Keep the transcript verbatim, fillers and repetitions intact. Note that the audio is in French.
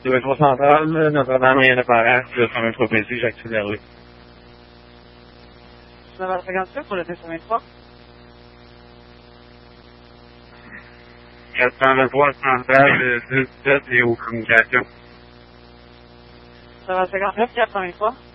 Le métro central, Notre-Dame, rien de pareil. Je suis un métro P C, j'active la rue. neuf heures cinquante-sept pour le deux cent vingt-trois. quatre cent vingt-trois central, dix-sept et aux communications. neuf heures cinquante-neuf, quatre cent vingt-trois.